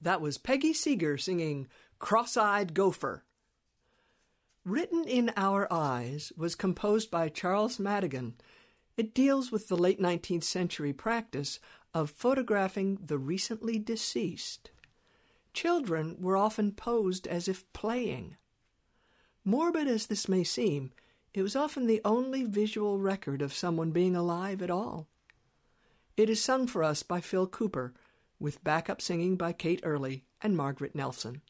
That was Peggy Seeger singing Cross-Eyed Gopher. Written in Our Eyes was composed by Charles Madigan. It deals with the late 19th century practice of photographing the recently deceased. Children were often posed as if playing. Morbid as this may seem, it was often the only visual record of someone being alive at all. It is sung for us by Phil Cooper, with backup singing by Kate Early and Margaret Nelson.